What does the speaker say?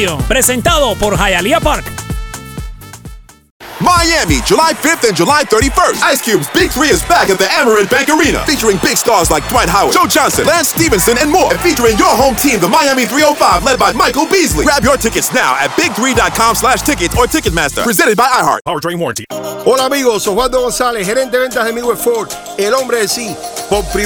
Radio, presentado por Hialeah Park. Miami, July 5th and July 31st. Ice Cube's Big 3 is back at the Amerant Bank Arena, featuring big stars like Dwight Howard, Joe Johnson, Lance Stevenson, and more. And featuring your home team, the Miami 305, led by Michael Beasley. Grab your tickets now at big3.com/tickets or Ticketmaster. Presented by iHeart. Powertrain warranty. Hola amigos, Osvaldo González, gerente de ventas de Midwest Ford, el hombre de sí. Por